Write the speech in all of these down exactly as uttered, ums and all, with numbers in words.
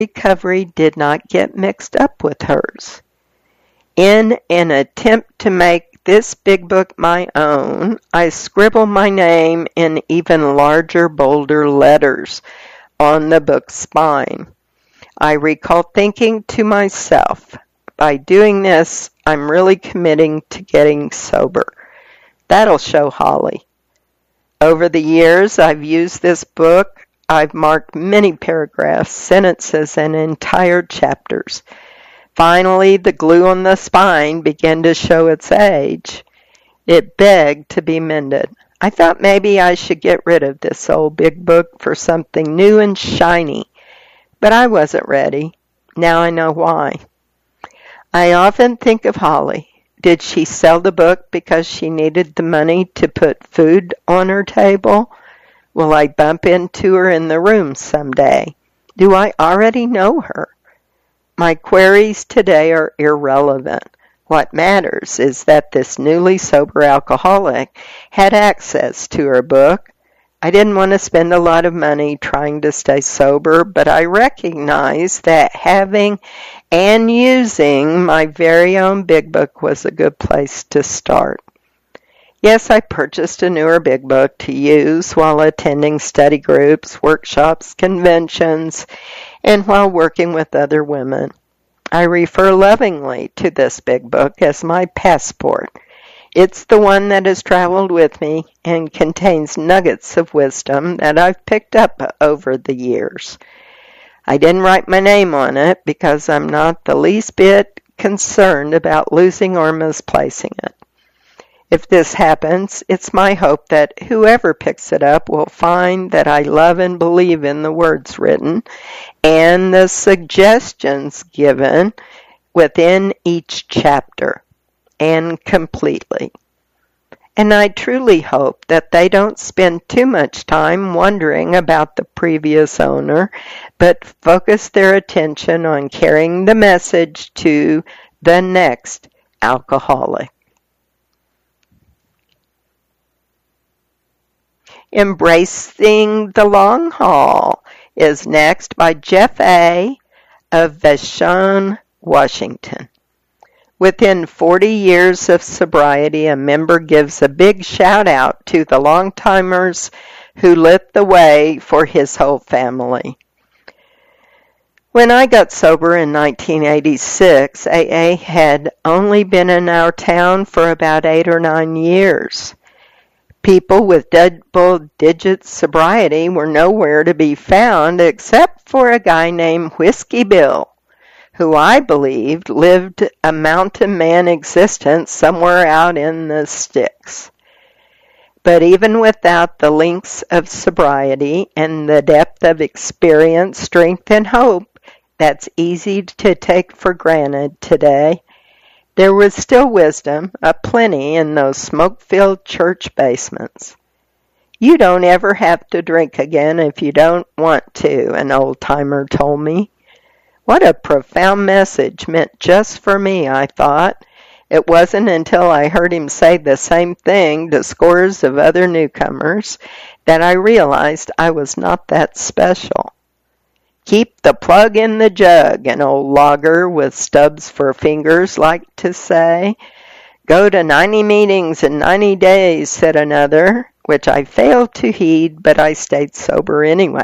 recovery did not get mixed up with hers. In an attempt to make this big book my own, I scribbled my name in even larger, bolder letters on the book's spine. I recall thinking to myself, by doing this, I'm really committing to getting sober. That'll show Holly. Over the years I've used this book, I've marked many paragraphs, sentences, and entire chapters. Finally, the glue on the spine began to show its age. It begged to be mended. I thought maybe I should get rid of this old big book for something new and shiny, but I wasn't ready. Now I know why. I often think of Holly. Did she sell the book because she needed the money to put food on her table? Will I bump into her in the room someday? Do I already know her? My queries today are irrelevant. What matters is that this newly sober alcoholic had access to her book. I didn't want to spend a lot of money trying to stay sober, but I recognize that having and using my very own big book was a good place to start. Yes, I purchased a newer big book to use while attending study groups, workshops, conventions, and while working with other women. I refer lovingly to this big book as my passport. It's the one that has traveled with me and contains nuggets of wisdom that I've picked up over the years. I didn't write my name on it because I'm not the least bit concerned about losing or misplacing it. If this happens, it's my hope that whoever picks it up will find that I love and believe in the words written and the suggestions given within each chapter, and completely. And I truly hope that they don't spend too much time wondering about the previous owner, but focus their attention on carrying the message to the next alcoholic. Embracing the Long Haul is next by Jeff A. of Vashon, Washington. Within forty years of sobriety, a member gives a big shout out to the long-timers who lit the way for his whole family. When I got sober in nineteen eighty-six, A A had only been in our town for about eight or nine years. People with double-digit sobriety were nowhere to be found except for a guy named Whiskey Bill, who I believed lived a mountain man existence somewhere out in the sticks. But even without the links of sobriety and the depth of experience, strength, and hope that's easy to take for granted today, there was still wisdom aplenty in those smoke-filled church basements. You don't ever have to drink again if you don't want to, an old-timer told me. What a profound message meant just for me, I thought. It wasn't until I heard him say the same thing to scores of other newcomers that I realized I was not that special. Keep the plug in the jug, an old logger with stubs for fingers liked to say. Go to ninety meetings in ninety days, said another, which I failed to heed, but I stayed sober anyway.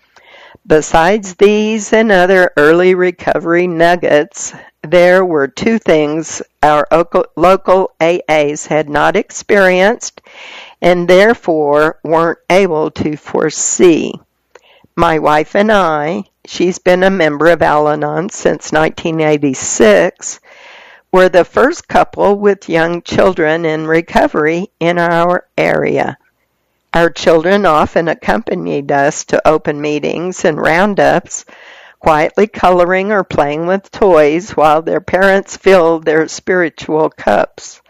Besides these and other early recovery nuggets, there were two things our local A As had not experienced and therefore weren't able to foresee. My wife and I, she's been a member of Al-Anon since nineteen eighty-six, were the first couple with young children in recovery in our area. Our children often accompanied us to open meetings and roundups, quietly coloring or playing with toys while their parents filled their spiritual cups.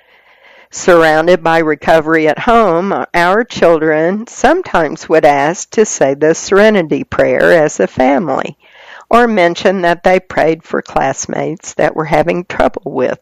Surrounded by recovery at home, our children sometimes would ask to say the Serenity Prayer as a family, or mention that they prayed for classmates that were having trouble with.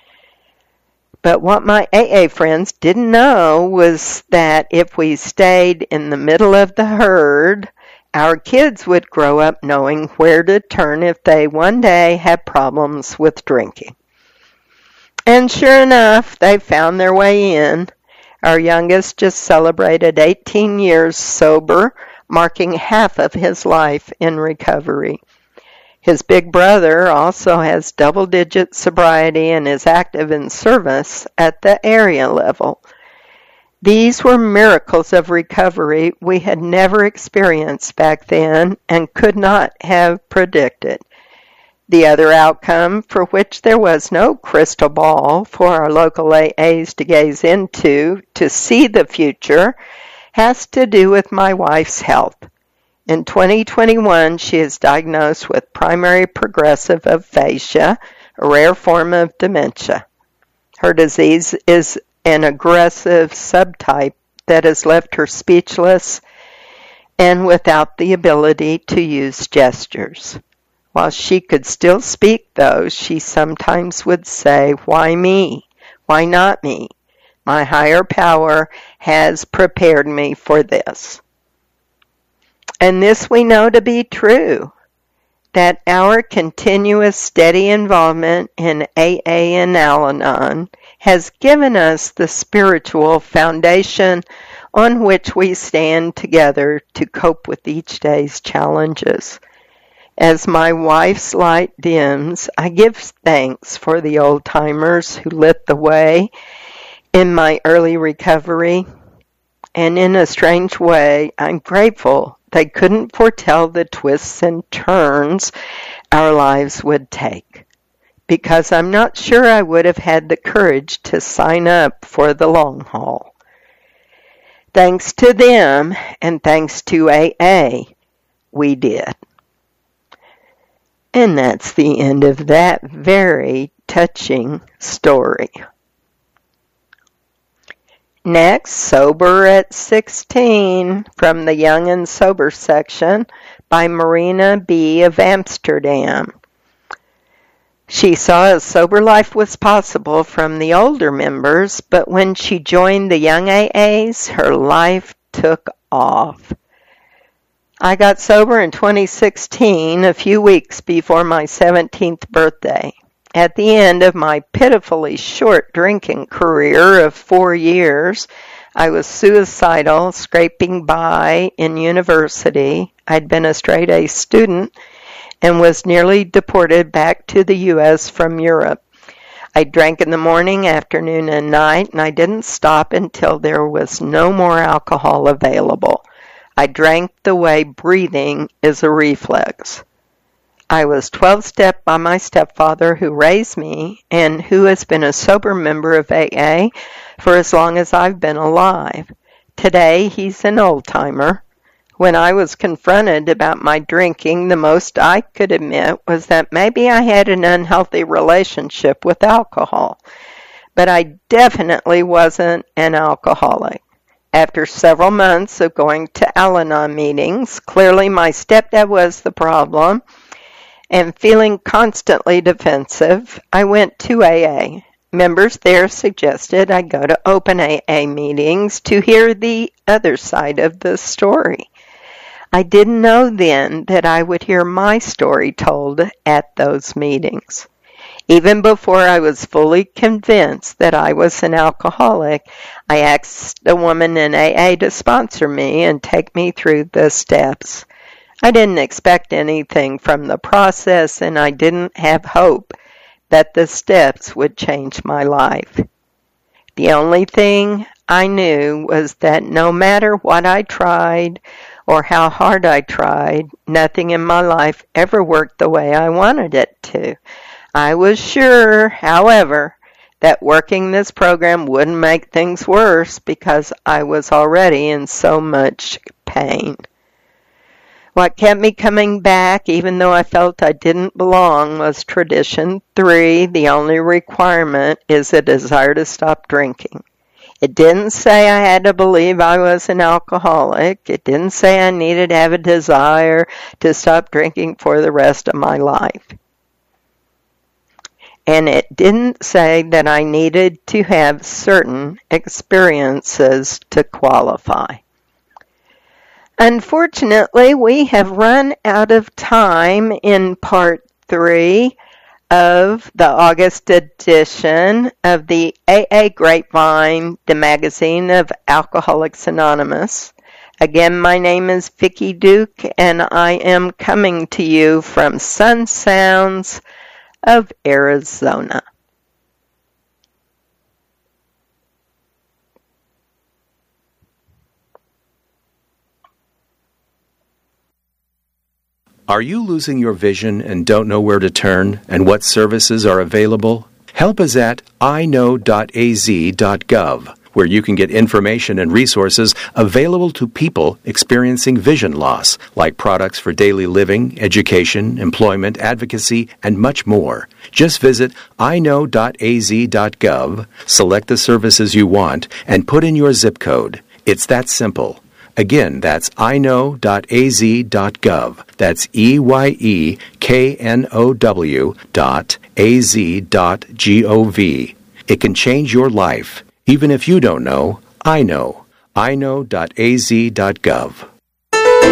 But what my A A friends didn't know was that if we stayed in the middle of the herd our kids would grow up knowing where to turn if they one day had problems with drinking. And sure enough, they found their way in. Our youngest just celebrated eighteen years sober, marking half of his life in recovery. His big brother also has double-digit sobriety and is active in service at the area level. These were miracles of recovery we had never experienced back then and could not have predicted. The other outcome, for which there was no crystal ball for our local A As to gaze into to see the future, has to do with my wife's health. In twenty twenty-one, she is diagnosed with primary progressive aphasia, a rare form of dementia. Her disease is an aggressive subtype that has left her speechless and without the ability to use gestures. While she could still speak, though, she sometimes would say, "Why me? Why not me? My higher power has prepared me for this." And this we know to be true, that our continuous steady involvement in A A and Al-Anon has given us the spiritual foundation on which we stand together to cope with each day's challenges. As my wife's light dims, I give thanks for the old-timers who lit the way in my early recovery, and in a strange way, I'm grateful they couldn't foretell the twists and turns our lives would take, because I'm not sure I would have had the courage to sign up for the long haul. Thanks to them, and thanks to A A, we did. And that's the end of that very touching story. Next, Sober at sixteen, from the Young and Sober section by Marina B. of Amsterdam. She saw a sober life was possible from the older members, but when she joined the young A As, her life took off. I got sober in twenty sixteen, a few weeks before my seventeenth birthday. At the end of my pitifully short drinking career of four years, I was suicidal, scraping by in university. I'd been a straight-A student and was nearly deported back to the U S from Europe. I drank in the morning, afternoon, and night, and I didn't stop until there was no more alcohol available. I drank the way breathing is a reflex. I was twelve-step by my stepfather who raised me and who has been a sober member of A A for as long as I've been alive. Today, he's an old-timer. When I was confronted about my drinking, the most I could admit was that maybe I had an unhealthy relationship with alcohol, but I definitely wasn't an alcoholic. After several months of going to Al-Anon meetings, clearly my stepdad was the problem, and feeling constantly defensive, I went to A A. Members there suggested I go to open A A meetings to hear the other side of the story. I didn't know then that I would hear my story told at those meetings. Even before I was fully convinced that I was an alcoholic, I asked a woman in A A to sponsor me and take me through the steps. I didn't expect anything from the process, and I didn't have hope that the steps would change my life. The only thing I knew was that no matter what I tried or how hard I tried, nothing in my life ever worked the way I wanted it to. I was sure, however, that working this program wouldn't make things worse because I was already in so much pain. What kept me coming back, even though I felt I didn't belong, was tradition three. The only requirement is a desire to stop drinking. It didn't say I had to believe I was an alcoholic. It didn't say I needed to have a desire to stop drinking for the rest of my life. And it didn't say that I needed to have certain experiences to qualify. Unfortunately, we have run out of time in part three of the August edition of the A A Grapevine, the magazine of Alcoholics Anonymous. Again, my name is Vicki Duke, and I am coming to you from Sun Sounds of Arizona. Are you losing your vision and don't know where to turn and what services are available? Help is at i know dot a z dot gov, where you can get information and resources available to people experiencing vision loss, like products for daily living, education, employment, advocacy, and much more. Just visit i know dot a z dot gov, select the services you want, and put in your zip code. It's that simple. Again, that's i know dot a z dot gov. That's E Y E K N O W dot A Z dot G O V. It can change your life. Even if you don't know, I know. i know dot a z dot gov.